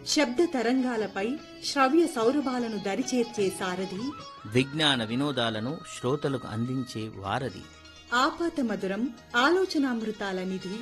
శబ్ద తరంగాలపై శ్రవ్య సౌరభాలను దరిచేర్చే సారథి, విజ్ఞాన వినోదాలను శ్రోతలకు అందించే వారధి. ఆపాత మధురం ఆలోచనామృతాల నిధి,